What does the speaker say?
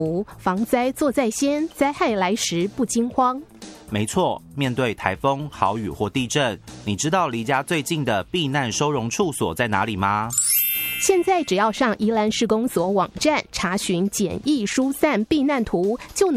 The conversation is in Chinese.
防灾做在先，灾害来时不惊慌。 没错，面对台风、豪雨或地震，你知道离家最近的避难收容处所在哪里吗？ 现在只要上宜兰市公所网站查询简易疏散避难图，就能